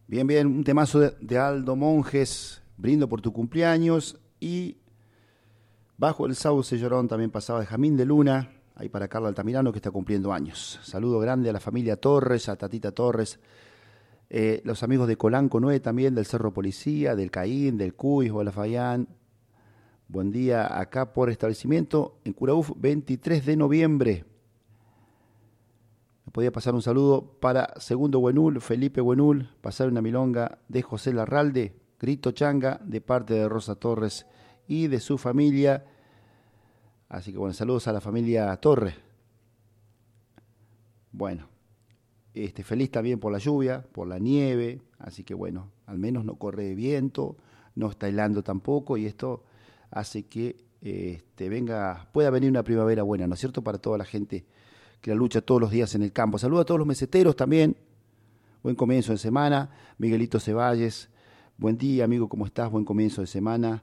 Bien, bien, un temazo de Aldo Monjes, brindo por tu cumpleaños. Y bajo el sauce llorón también pasaba de Jamín de Luna, ahí para Carla Altamirano que está cumpliendo años. Saludo grande a la familia Torres, a Tatita Torres, los amigos de Colanco 9 también, del Cerro Policía, del Caín, del Cuy, Gualafayán. Buen día acá por establecimiento en Curauf, 23 de noviembre. Me podía pasar un saludo para Segundo Buenul, Felipe Buenul, pasar una milonga de José Larralde, Grito Changa, de parte de Rosa Torres y de su familia. Así que bueno, saludos a la familia Torres. Bueno, feliz también por la lluvia, por la nieve, así que bueno, al menos no corre viento, no está helando tampoco y esto hace que pueda venir una primavera buena, ¿no es cierto?, para toda la gente que la lucha todos los días en el campo. Saludos a todos los meseteros también. Buen comienzo de semana. Miguelito Ceballes, buen día, amigo, ¿cómo estás? Buen comienzo de semana.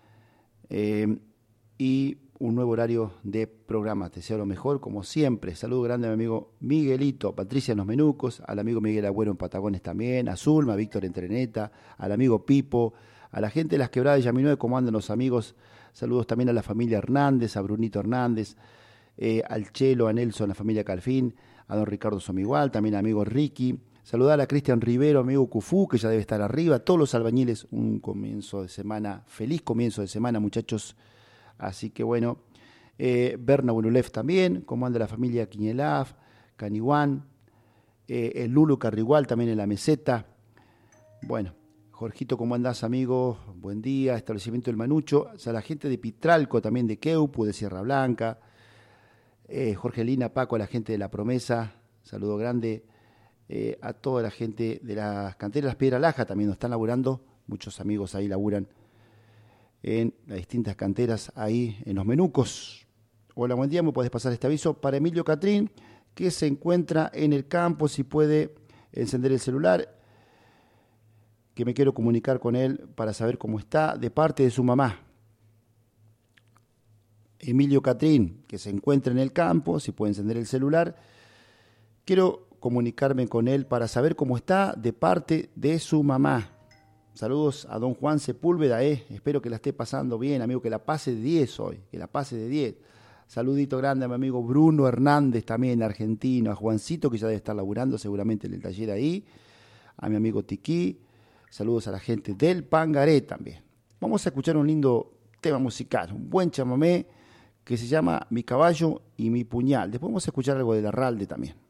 Y un nuevo horario de programa. Te deseo lo mejor, como siempre. Saludo grande a mi amigo Miguelito, a Patricia en los Menucos, al amigo Miguel Agüero en Patagones también, a Zulma, a Víctor en Treneta, al amigo Pipo, a la gente de Las Quebradas de Yaminué, ¿cómo andan los amigos? Saludos también a la familia Hernández, a Brunito Hernández, al Chelo, a Nelson, a la familia Calfín, a don Ricardo Somigual, también a amigo Ricky. Saludar a Cristian Rivero, amigo Cufú, que ya debe estar arriba. Todos los albañiles, un comienzo de semana, feliz comienzo de semana, muchachos. Así que bueno, Berna Bunulev también, como anda la familia Quiñelaf, Caniguán, el Lulu Carrigual también en la meseta. Bueno, Jorgito, ¿cómo andás, amigo? Buen día, establecimiento del Manucho. O sea, la gente de Pitralco también, de Queupu, de Sierra Blanca. Jorgelina, Paco, a la gente de La Promesa, saludo grande. A toda la gente de las canteras Las Piedras Laja también nos están laburando, muchos amigos ahí laburan en las distintas canteras ahí en los Menucos. Hola, buen día, me puedes pasar este aviso para Emilio Catrín, que se encuentra en el campo, si puede encender el celular, que me quiero comunicar con él para saber cómo está, de parte de su mamá. Emilio Catrín, que se encuentra en el campo, si puede encender el celular, quiero comunicarme con él para saber cómo está de parte de su mamá. Saludos a don Juan Sepúlveda, espero que la esté pasando bien, amigo, que la pase de 10 hoy, que la pase de 10. Saludito grande a mi amigo Bruno Hernández, también argentino, a Juancito, que ya debe estar laburando seguramente en el taller ahí, a mi amigo Tiquí, saludos a la gente del Pangaré también. Vamos a escuchar un lindo tema musical, un buen chamamé que se llama Mi caballo y mi puñal. Después vamos a escuchar algo de Larralde también.